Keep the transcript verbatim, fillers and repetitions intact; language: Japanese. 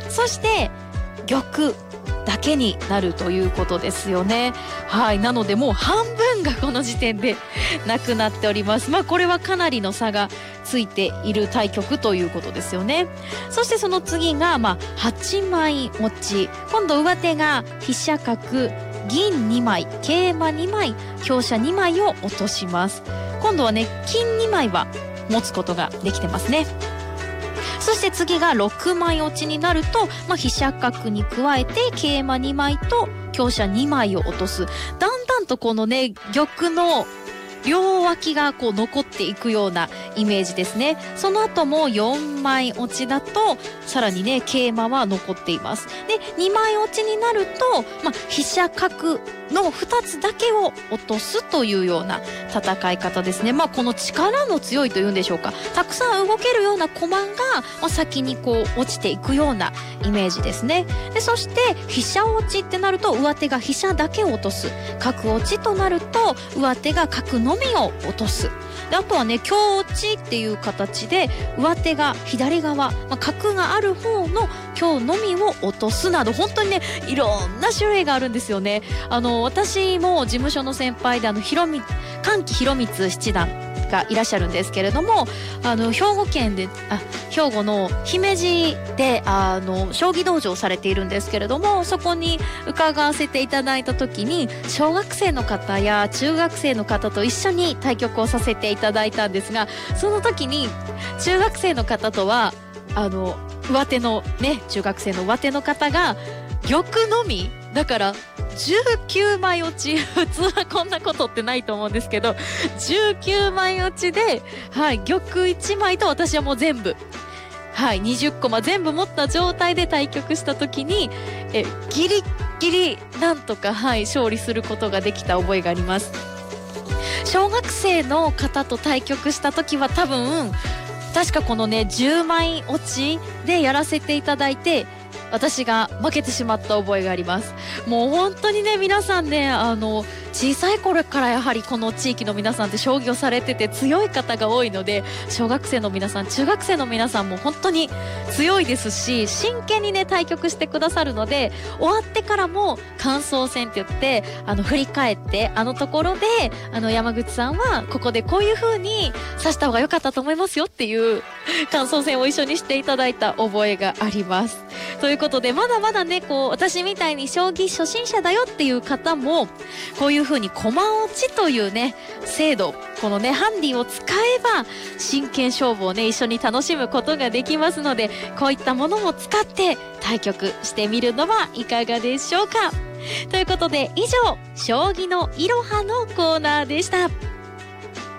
そして玉だけになるということですよね。はい、なのでもう半分がこの時点でなくなっております。まあこれはかなりの差がついている対局ということですよね。そしてその次がまあはちまい落ち。今度上手が飛車角、銀にまい、桂馬にまい、香車にまいを落とします。今度はね金にまいは持つことができてますね。そして次がろくまい落ちになると、まあ、飛車角に加えて桂馬にまいと香車にまいを落とす。だんだんとこのね玉の両脇がこう残っていくようなイメージですね。その後もよんまい落ちだとさらにね桂馬は残っています。でにまい落ちになると、まあ、飛車角のふたつだけを落とすというような戦い方ですね。まあこの力の強いというんでしょうか、たくさん動けるような駒が、まあ、先にこう落ちていくようなイメージですね。でそして飛車落ちってなると上手が飛車だけを落とす。角落ちとなると上手が角のみを落とす。であとはね香落ちっていう形で上手が左側、まあ、角がある方の香のみを落とすなど、本当にねいろんな種類があるんですよね。あの私も事務所の先輩であのひろみ神木博光七段がいらっしゃるんですけれども、あの兵庫県であ兵庫の姫路であの将棋道場をされているんですけれども、そこに伺わせていただいた時に小学生の方や中学生の方と一緒に対局をさせていただいたんですが、その時に中学生の方とはあの上手のね中学生の上手の方が玉のみだからじゅうきゅうまい落ち、普通はこんなことってないと思うんですけどじゅうきゅうまい落ちで、はい、玉いちまいと私はもう全部、はい、にじゅっこま全部持った状態で対局した時にえギリギリなんとか、はい、勝利することができた覚えがあります。小学生の方と対局した時は多分確かこのねじゅうまい落ちでやらせていただいて私が負けてしまった覚えがあります。もう本当にね皆さんねあの小さい頃からやはりこの地域の皆さんって将棋をされてて強い方が多いので、小学生の皆さん中学生の皆さんも本当に強いですし真剣にね対局してくださるので、終わってからも感想戦って言ってあの振り返ってあのところであの山口さんはここでこういう風に指した方が良かったと思いますよっていう感想戦を一緒にしていただいた覚えがあります。ということでまだまだねこう私みたいに将棋初心者だよっていう方もこういう風に駒落ちというね制度、このねハンディを使えば真剣勝負をね一緒に楽しむことができますので、こういったものも使って対局してみるのはいかがでしょうか。ということで以上将棋のいろはのコーナーでした。